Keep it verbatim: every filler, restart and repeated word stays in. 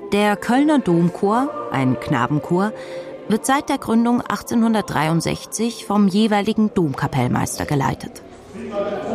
Der Kölner Domchor, ein Knabenchor, wird seit der Gründung achtzehnhundertdreiundsechzig vom jeweiligen Domkapellmeister geleitet.